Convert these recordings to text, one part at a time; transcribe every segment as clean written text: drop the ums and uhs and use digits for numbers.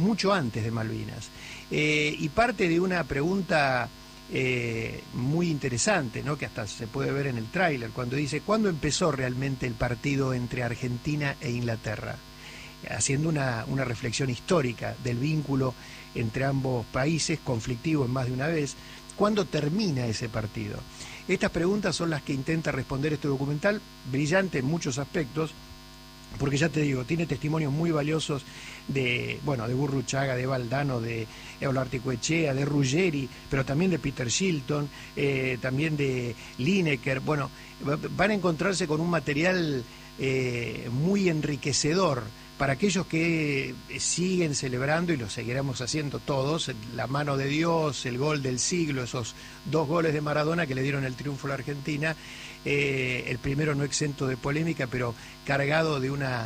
mucho antes de Malvinas. Y parte de una pregunta muy interesante, ¿no?, que hasta se puede ver en el tráiler, cuando dice, ¿cuándo empezó realmente el partido entre Argentina e Inglaterra? Haciendo una reflexión histórica del vínculo entre ambos países, conflictivo en más de una vez. ¿Cuándo termina ese partido? Estas preguntas son las que intenta responder este documental, brillante en muchos aspectos, porque ya te digo, tiene testimonios muy valiosos de Burruchaga, de Valdano, de Eolo Articoechea, de Ruggeri, pero también de Peter Shilton, también de Lineker. Bueno, van a encontrarse con un material muy enriquecedor para aquellos que siguen celebrando, y lo seguiremos haciendo todos, la mano de Dios, el gol del siglo, esos 2 goles de Maradona que le dieron el triunfo a la Argentina, el primero no exento de polémica, pero cargado de una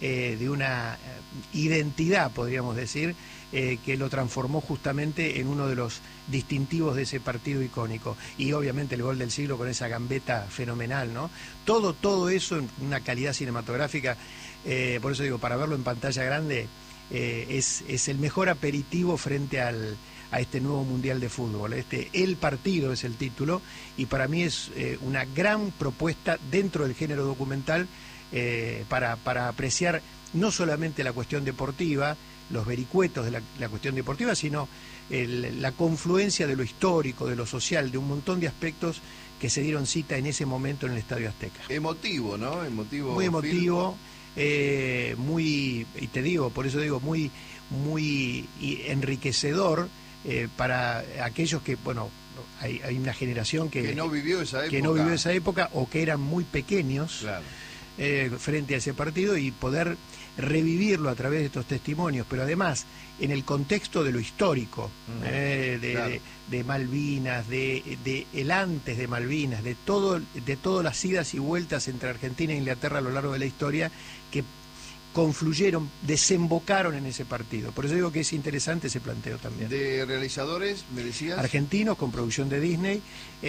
identidad, podríamos decir, que lo transformó justamente en uno de los distintivos de ese partido icónico. Y obviamente el gol del siglo con esa gambeta fenomenal, ¿no? Todo eso en una calidad cinematográfica. Por eso digo, para verlo en pantalla grande es el mejor aperitivo frente a este nuevo Mundial de Fútbol. El partido es el título, y para mí es una gran propuesta dentro del género documental para apreciar no solamente la cuestión deportiva, los vericuetos de la cuestión deportiva, sino la confluencia de lo histórico, de lo social, de un montón de aspectos que se dieron cita en ese momento en el Estadio Azteca. Emotivo, ¿no? Muy emotivo. Muy, y te digo, por eso digo, muy enriquecedor para aquellos que, bueno, hay una generación que no vivió esa época, o que eran muy pequeños, claro, frente a ese partido, y poder revivirlo a través de estos testimonios, pero además en el contexto de lo histórico, claro, de Malvinas, de el antes de Malvinas, de todas las idas y vueltas entre Argentina e Inglaterra a lo largo de la historia, que confluyeron, desembocaron en ese partido. Por eso digo que es interesante ese planteo también. ¿De realizadores, me decías? Argentinos, con producción de Disney,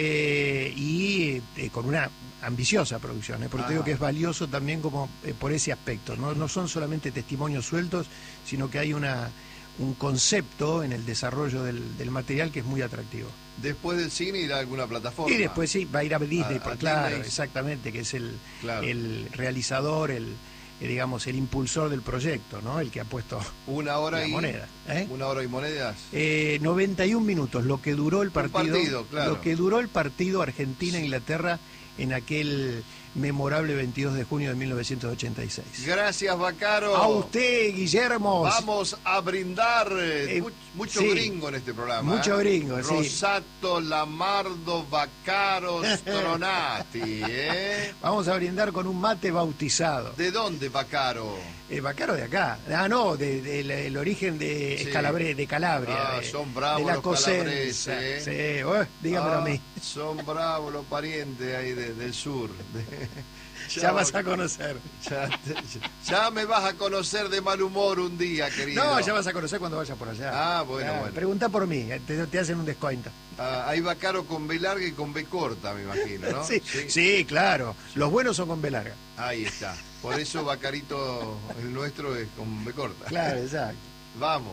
y con una ambiciosa producción, porque te digo que es valioso también como por ese aspecto. No son solamente testimonios sueltos, sino que hay un concepto en el desarrollo del material que es muy atractivo. Después del cine irá a alguna plataforma. Y después sí, va a ir a Disney, claro, Disney. Exactamente, que es el realizador, digamos, el impulsor del proyecto, ¿no? El que ha puesto la moneda. ¿Una hora y monedas? 91 minutos, lo que duró el partido. Claro. Lo que duró el partido Argentina-Inglaterra en aquel memorable 22 de junio de 1986. Gracias, Vaccaro. A usted, Guillermo. Vamos a brindar. Mucho gringo en este programa. Mucho gringo, Rosato, Lamardo, Vaccaro, Stronati. Vamos a brindar con un mate bautizado. ¿De dónde, Vaccaro? Vaccaro de acá. El origen de Calabria. Son bravos de la los calabreses. Dígamelo a mí. Son bravos los parientes ahí del sur. Ya vas a conocer. Ya me vas a conocer de mal humor un día, querido. No, ya vas a conocer cuando vayas por allá. Bueno. Pregunta por mí, te hacen un descuento. Hay Vaccaro con B larga y con B corta, me imagino, ¿no? Sí, claro. Los buenos son con B larga. Ahí está. Por eso Vaccarito, el nuestro, es con B corta. Claro, exacto. Vamos.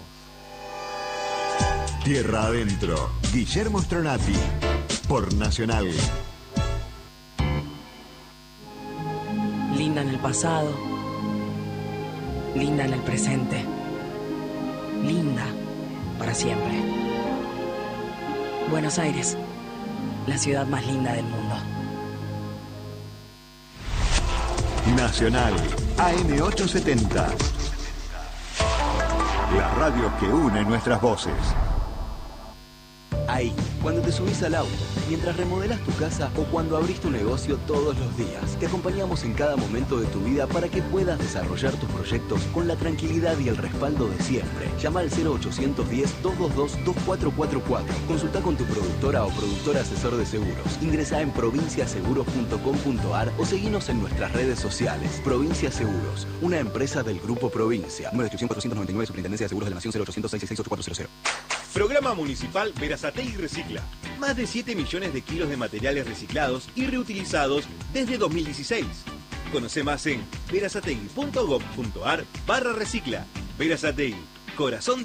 Tierra Adentro, Guillermo Stronati, por Nacional. Linda en el pasado, linda en el presente, linda para siempre. Buenos Aires, la ciudad más linda del mundo. Nacional, AM870. La radio que une nuestras voces. Ahí, cuando te subís al auto, mientras remodelás tu casa o cuando abrís tu negocio todos los días, te acompañamos en cada momento de tu vida para que puedas desarrollar tus proyectos con la tranquilidad y el respaldo de siempre. Llama al 0810-222-2444. Consulta con tu productora o productor asesor de seguros. Ingresá en provinciaseguros.com.ar o seguinos en nuestras redes sociales. Provincia Seguros, una empresa del Grupo Provincia. Número de inscripción 499, Superintendencia de Seguros de la Nación, 0800-666-8400. Programa Municipal Berazategui Recicla. Más de 7 millones de kilos de materiales reciclados y reutilizados desde 2016. Conoce más en berazategui.gov.ar/recicla. Berazategui, corazón de